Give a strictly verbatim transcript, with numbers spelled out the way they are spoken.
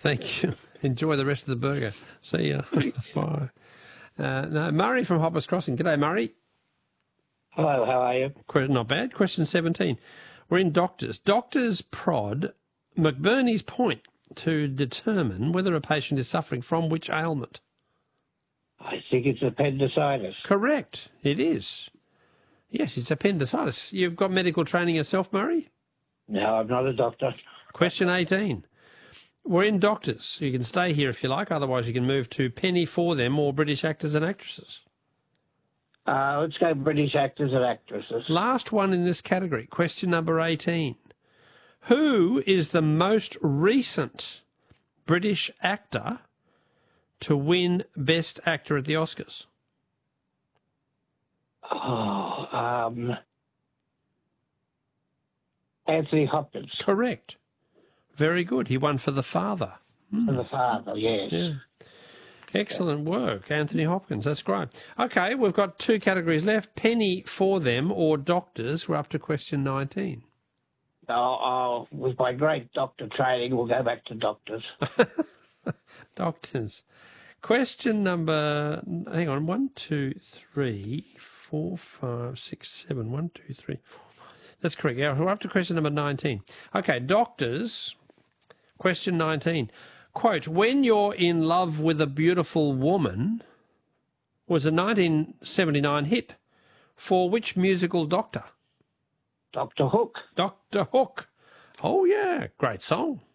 Thank you. Enjoy the rest of the burger. See ya. Bye. Uh, no, Murray from Hoppers Crossing. G'day, Murray. Hello, how are you? Not bad. Question seventeen. We're in doctors. Doctors prod McBurney's point to determine whether a patient is suffering from which ailment? I think it's appendicitis. Correct. It is. Yes, it's appendicitis. You've got medical training yourself, Murray? No, I'm not a doctor. Question eighteen. We're in doctors. You can stay here if you like, otherwise you can move to Penny for Them or British actors and actresses. Uh, let's go British actors and actresses. Last one in this category. Question number eighteen. Who is the most recent British actor to win Best Actor at the Oscars? Oh, um, Anthony Hopkins. Correct. Very good. He won for The Father. Mm. For The Father, yes. Yeah. Excellent work, Anthony Hopkins. That's great. Okay, we've got two categories left, Penny for Them or Doctors. We're up to question nineteen. Oh, oh, with my great doctor training, we'll go back to doctors. Doctors. Question number, hang on, one, two, three, four, five, six, seven. One, two, three, four, five. That's correct. Yeah, we're up to question number nineteen. Okay, doctors. Question nineteen. Quote, When You're in Love with a Beautiful Woman was a nineteen seventy-nine hit. For which musical doctor? Doctor Hook. Doctor Hook. Oh, yeah. Great song.